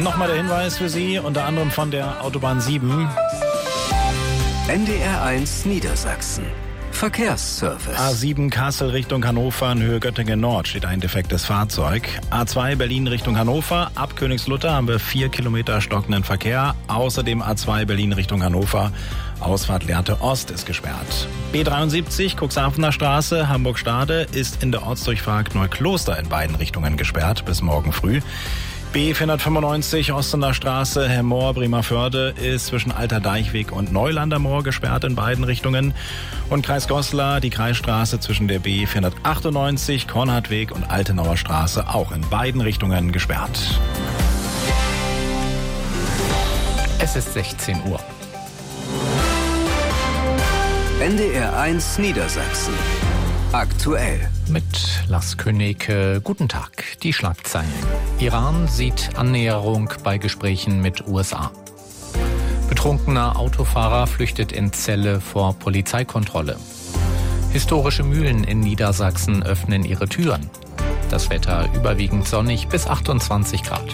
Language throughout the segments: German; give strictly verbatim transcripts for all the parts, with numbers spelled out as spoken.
Nochmal der Hinweis für Sie, unter anderem von der Autobahn sieben. N D R eins Niedersachsen. Verkehrsservice. A sieben Kassel Richtung Hannover in Höhe Göttingen Nord steht ein defektes Fahrzeug. A zwei Berlin Richtung Hannover. Ab Königslutter haben wir vier Kilometer stockenden Verkehr. Außerdem A zwei Berlin Richtung Hannover. Ausfahrt Lehrte Ost ist gesperrt. B dreiundsiebzig Cuxhavener Straße Hamburg-Stade ist in der Ortsdurchfahrt Neukloster in beiden Richtungen gesperrt bis morgen früh. B vierhundertfünfundneunzig Ostener Straße, Hemmoor, Bremervörde ist zwischen Alter Deichweg und Neulander Moor gesperrt in beiden Richtungen. Und Kreis Goslar, die Kreisstraße zwischen der B vierhundertachtundneunzig, Kornhardweg und Altenauer Straße auch in beiden Richtungen gesperrt. Es ist sechzehn Uhr. N D R eins Niedersachsen. Aktuell. Mit Lars König, guten Tag. Die Schlagzeilen. Iran sieht Annäherung bei Gesprächen mit U S A. Betrunkener Autofahrer flüchtet in Celle vor Polizeikontrolle. Historische Mühlen in Niedersachsen öffnen ihre Türen. Das Wetter überwiegend sonnig bis achtundzwanzig Grad.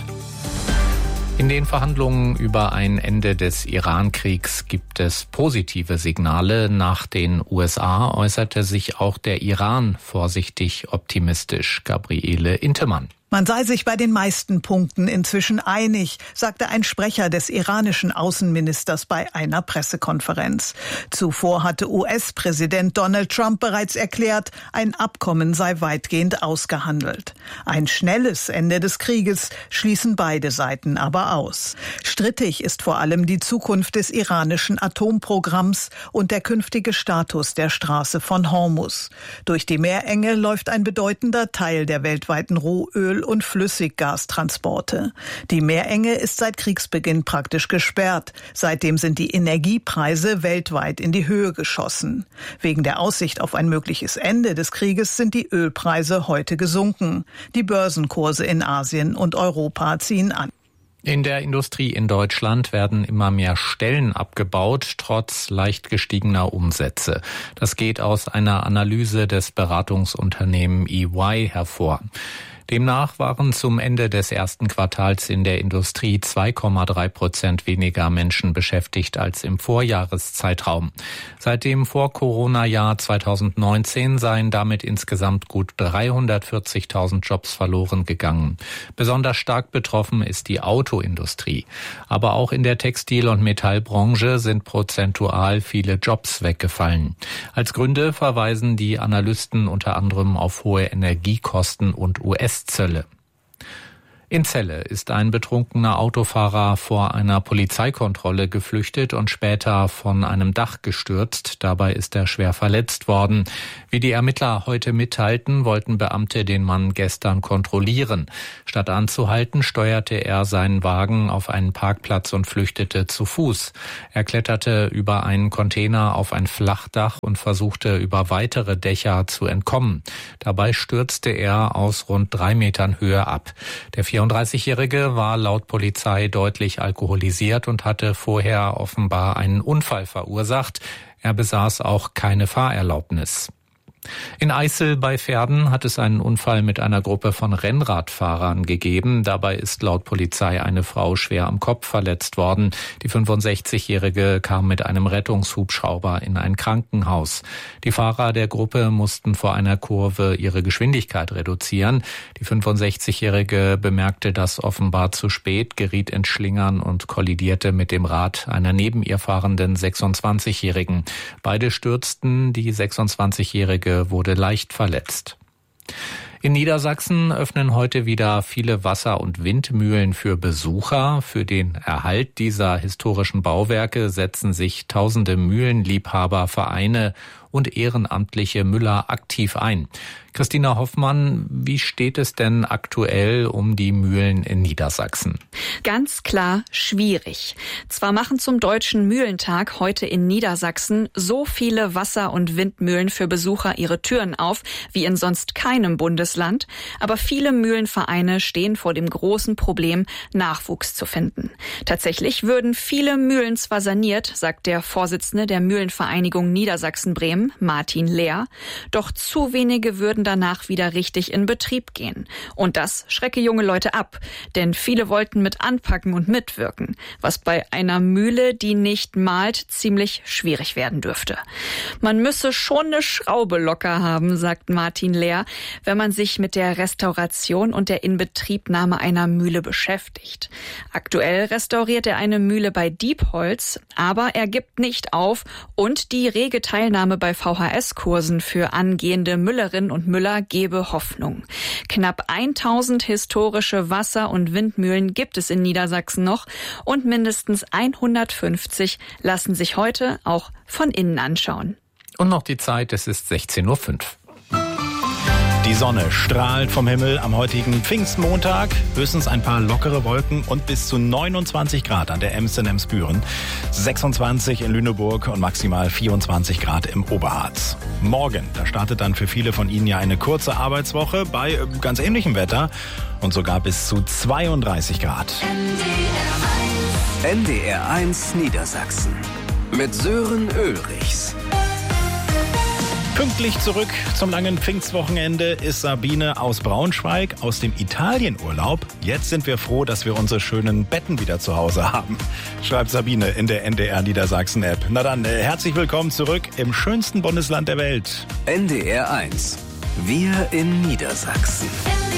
In den Verhandlungen über ein Ende des Iran-Kriegs gibt es positive Signale. Nach den U S A äußerte sich auch der Iran vorsichtig optimistisch. Gabriele Intemann. Man sei sich bei den meisten Punkten inzwischen einig, sagte ein Sprecher des iranischen Außenministers bei einer Pressekonferenz. Zuvor hatte U S-Präsident Donald Trump bereits erklärt, ein Abkommen sei weitgehend ausgehandelt. Ein schnelles Ende des Krieges schließen beide Seiten aber aus. Strittig ist vor allem die Zukunft des iranischen Atomprogramms und der künftige Status der Straße von Hormuz. Durch die Meerenge läuft ein bedeutender Teil der weltweiten Rohöl- und Flüssiggastransporte. Die Meerenge ist seit Kriegsbeginn praktisch gesperrt. Seitdem sind die Energiepreise weltweit in die Höhe geschossen. Wegen der Aussicht auf ein mögliches Ende des Krieges sind die Ölpreise heute gesunken. Die Börsenkurse in Asien und Europa ziehen an. In der Industrie in Deutschland werden immer mehr Stellen abgebaut, trotz leicht gestiegener Umsätze. Das geht aus einer Analyse des Beratungsunternehmens E Y hervor. Demnach waren zum Ende des ersten Quartals in der Industrie zwei Komma drei Prozent weniger Menschen beschäftigt als im Vorjahreszeitraum. Seit dem Vor-Corona-Jahr zweitausendneunzehn seien damit insgesamt gut dreihundertvierzigtausend Jobs verloren gegangen. Besonders stark betroffen ist die Autoindustrie. Aber auch in der Textil- und Metallbranche sind prozentual viele Jobs weggefallen. Als Gründe verweisen die Analysten unter anderem auf hohe Energiekosten und U S Zölle. In Celle ist ein betrunkener Autofahrer vor einer Polizeikontrolle geflüchtet und später von einem Dach gestürzt. Dabei ist er schwer verletzt worden. Wie die Ermittler heute mitteilten, wollten Beamte den Mann gestern kontrollieren. Statt anzuhalten, steuerte er seinen Wagen auf einen Parkplatz und flüchtete zu Fuß. Er kletterte über einen Container auf ein Flachdach und versuchte über weitere Dächer zu entkommen. Dabei stürzte er aus rund drei Metern Höhe ab. Der vierunddreißigjährige war laut Polizei deutlich alkoholisiert und hatte vorher offenbar einen Unfall verursacht. Er besaß auch keine Fahrerlaubnis. In Eisel bei Verden hat es einen Unfall mit einer Gruppe von Rennradfahrern gegeben. Dabei ist laut Polizei eine Frau schwer am Kopf verletzt worden. Die fünfundsechzigjährige kam mit einem Rettungshubschrauber in ein Krankenhaus. Die Fahrer der Gruppe mussten vor einer Kurve ihre Geschwindigkeit reduzieren. Die fünfundsechzigjährige bemerkte das offenbar zu spät, geriet ins Schlingern und kollidierte mit dem Rad einer neben ihr fahrenden sechsundzwanzigjährigen. Beide stürzten, die sechsundzwanzigjährige wurde leicht verletzt. In Niedersachsen öffnen heute wieder viele Wasser- und Windmühlen für Besucher. Für den Erhalt dieser historischen Bauwerke setzen sich tausende Mühlenliebhaber, Vereine und ehrenamtliche Müller aktiv ein. Christina Hoffmann, wie steht es denn aktuell um die Mühlen in Niedersachsen? Ganz klar schwierig. Zwar machen zum Deutschen Mühlentag heute in Niedersachsen so viele Wasser- und Windmühlen für Besucher ihre Türen auf, wie in sonst keinem Bundesland, aber viele Mühlenvereine stehen vor dem großen Problem, Nachwuchs zu finden. Tatsächlich würden viele Mühlen zwar saniert, sagt der Vorsitzende der Mühlenvereinigung Niedersachsen-Bremen, M, Martin Lehr. Doch zu wenige würden danach wieder richtig in Betrieb gehen. Und das schrecke junge Leute ab, denn viele wollten mit anpacken und mitwirken, was bei einer Mühle, die nicht mahlt, ziemlich schwierig werden dürfte. Man müsse schon eine Schraube locker haben, sagt Martin Lehr, wenn man sich mit der Restauration und der Inbetriebnahme einer Mühle beschäftigt. Aktuell restauriert er eine Mühle bei Diepholz, aber er gibt nicht auf und die rege Teilnahme bei V H S-Kursen für angehende Müllerinnen und Müller gebe Hoffnung. Knapp tausend historische Wasser- und Windmühlen gibt es in Niedersachsen noch und mindestens hundertfünfzig lassen sich heute auch von innen anschauen. Und noch die Zeit, es ist sechzehn Uhr fünf. Die Sonne strahlt vom Himmel am heutigen Pfingstmontag. Höchstens ein paar lockere Wolken und bis zu neunundzwanzig Grad an der Ems in Emsbüren. sechsundzwanzig in Lüneburg und maximal vierundzwanzig Grad im Oberharz. Morgen, da startet dann für viele von Ihnen ja eine kurze Arbeitswoche bei ganz ähnlichem Wetter und sogar bis zu zweiunddreißig Grad. N D R eins Niedersachsen mit Sören Ulrichs. Pünktlich zurück zum langen Pfingstwochenende ist Sabine aus Braunschweig, aus dem Italienurlaub. Jetzt sind wir froh, dass wir unsere schönen Betten wieder zu Hause haben, schreibt Sabine in der N D R Niedersachsen App. Na dann, äh, herzlich willkommen zurück im schönsten Bundesland der Welt. N D R eins. Wir in Niedersachsen.